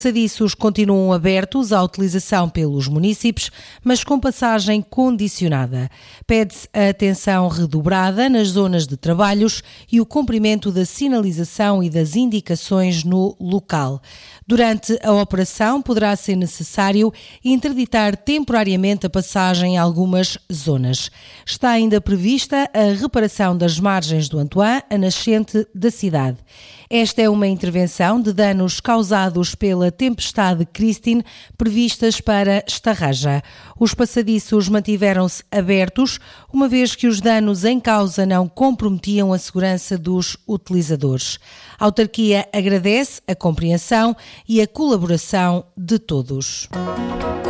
Passadiços continuam abertos à utilização pelos munícipes, mas com passagem condicionada. Pede-se a atenção redobrada nas zonas de trabalhos e o cumprimento da sinalização e das indicações no local. Durante a operação, poderá ser necessário interditar temporariamente a passagem em algumas zonas. Está ainda prevista a reparação das margens do Antoine, a nascente da cidade. Esta é uma intervenção de danos causados pela tempestade Christine previstas para Estarraja. Os passadiços mantiveram-se abertos, uma vez que os danos em causa não comprometiam a segurança dos utilizadores. A autarquia agradece a compreensão e a colaboração de todos.